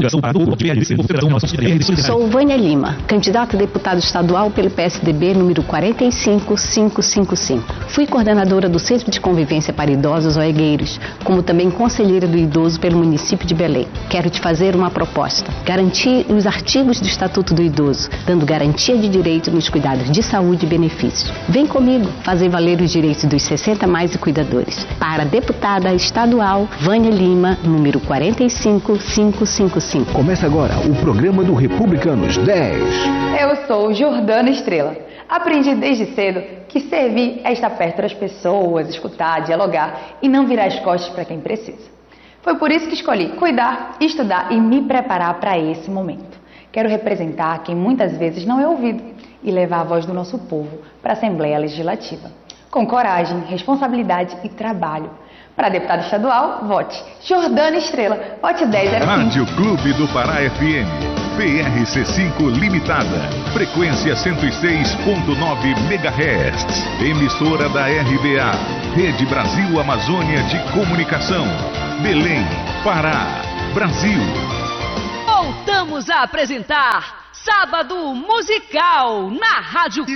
Sou Vânia Lima, candidata a deputada estadual pelo PSDB número 45555. Fui coordenadora do Centro de Convivência para Idosos Oegueiros, como também conselheira do idoso pelo município de Belém. Quero te fazer uma proposta: garantir os artigos do Estatuto do Idoso, dando garantia de direito nos cuidados de saúde e benefícios. Vem comigo fazer valer os direitos dos 60 mais e cuidadores. Para a deputada estadual Vânia Lima, número 45555. Começa agora o programa do Republicanos 10. Eu sou Jordana Estrela. Aprendi desde cedo que servir é estar perto das pessoas, escutar, dialogar e não virar as costas para quem precisa. Foi por isso que escolhi cuidar, estudar e me preparar para esse momento. Quero representar quem muitas vezes não é ouvido e levar a voz do nosso povo para a Assembleia Legislativa. Com coragem, responsabilidade e trabalho. Para deputado estadual, vote Jordana Estrela. Vote 1005. Rádio Clube do Pará FM. PRC5 Limitada. Frequência 106.9 MHz. Emissora da RBA. Rede Brasil Amazônia de Comunicação. Belém, Pará, Brasil. Voltamos a apresentar Sábado Musical na Rádio